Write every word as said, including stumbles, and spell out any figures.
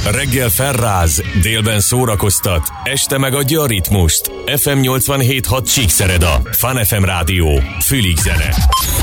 Reggel felráz, délben szórakoztat, este megadja a ritmust. ef em nyolcvanhét hat Csíkszereda, Fun ef em rádió, Fülig zene.